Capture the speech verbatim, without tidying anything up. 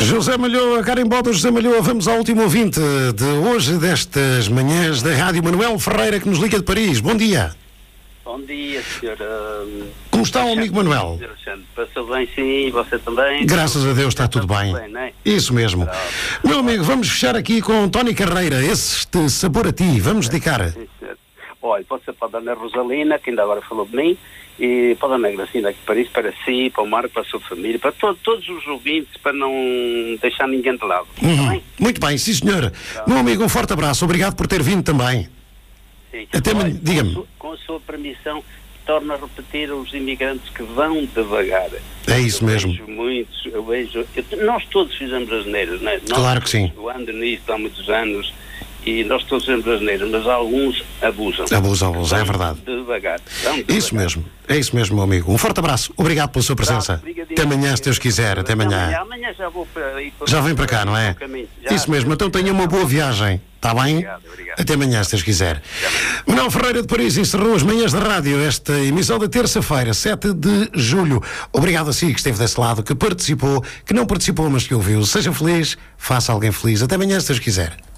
José Malhoa, carimbó do José Malhoa. Vamos ao último ouvinte de hoje, destas manhãs da Rádio, Manuel Ferreira, que nos liga de Paris. Bom dia. Bom dia, senhor. Uh, Como está o amigo Manuel? Passou bem, sim, você também? Graças a Deus está tudo bem. bem, não é? Isso mesmo. Meu amigo, vamos fechar aqui com Tony Carreira, este Sabor a Ti. Vamos dedicar. Sim, senhor. Olha, pode ser para a Dona Rosalina, que ainda agora falou de mim, e para a Dona Gracinda aqui de Paris, para si, para o Marco, para a sua família, para to todos os ouvintes, para não deixar ninguém de lado. Uhum. Bem? Muito bem, sim senhor. Tá. Meu amigo, um forte abraço. Obrigado por ter vindo também. Sim. Até Olha, amanhã. Diga-me. Com, a sua- com a sua permissão, torno a repetir os imigrantes que vão devagar. É isso eu mesmo. Vejo muitos, eu vejo, eu- nós todos fizemos as neiras, não é? Nós, Claro que sim. Eu ando nisto há muitos anos e nós todos fizemos as neiras, mas alguns abusam. Abusam, abusam, é Vão verdade. Devagar. Vão devagar. Isso mesmo, é isso mesmo, meu amigo. Um forte abraço. Obrigado pela sua presença. Obrigadinho. Até amanhã, se Deus quiser. Até amanhã. Amanhã já vou para aí. Já vem para cá, não é? Já. Isso mesmo, então tenha uma boa viagem. Está bem? Obrigado, obrigado. Até amanhã, se Deus quiser. Manuel Ferreira de Paris encerrou as manhãs da rádio, esta emissão da terça-feira, sete de julho. Obrigado a si que esteve desse lado, que participou, que não participou, mas que ouviu. Seja feliz, faça alguém feliz. Até amanhã, se Deus quiser.